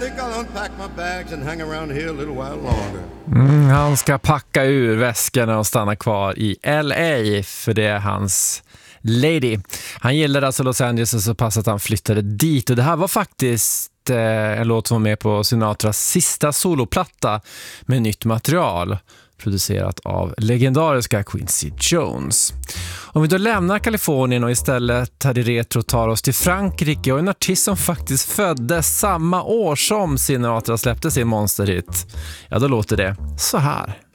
think I'll unpack my bags and hang around here a little while longer. Han ska packa ur väskorna och stanna kvar i LA, för det är hans lady. Han gillade alltså Los Angeles så pass att han flyttade dit, och det här var faktiskt en låt som var med på Sinatras sista soloplatta med nytt material, producerat av legendariska Quincy Jones. Om vi då lämnar Kalifornien och istället här i retro tar oss till Frankrike och en artist som faktiskt föddes samma år som Sinatra släppte sin monsterhit, ja då låter det så här.